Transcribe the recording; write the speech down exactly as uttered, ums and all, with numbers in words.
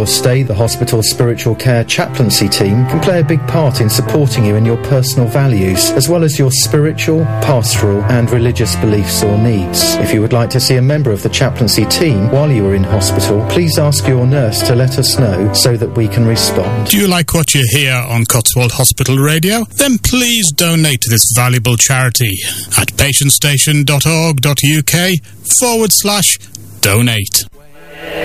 your stay, the hospital's spiritual care chaplaincy team can play a big part in supporting you in your personal values, as well as your spiritual, pastoral and religious beliefs or needs. If you would like to see a member of the chaplaincy team while you are in hospital, please ask your nurse to let us know so that we can respond. Do you like what you hear on Cotswold Hospital Radio? Then please donate to this valuable charity at patientstation.org.uk forward slash donate.